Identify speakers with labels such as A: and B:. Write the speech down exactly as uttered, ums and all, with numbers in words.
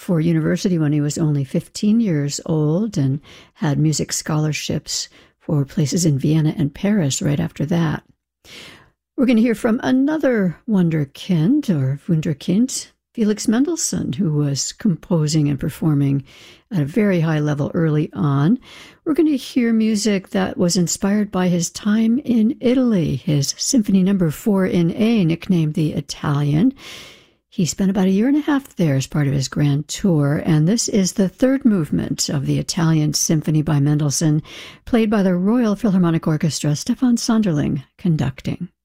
A: for university when he was only fifteen years old and had music scholarships for places in Vienna and Paris right after that. We're going to hear from another wunderkind or wunderkind, Felix Mendelssohn, who was composing and performing at a very high level early on. We're going to hear music that was inspired by his time in Italy, his Symphony Number four in A, nicknamed the Italian. He spent about a year and a half there as part of his grand tour, and this is the third movement of the Italian Symphony by Mendelssohn, played by the Royal Philharmonic Orchestra, Stefan Sonderling conducting.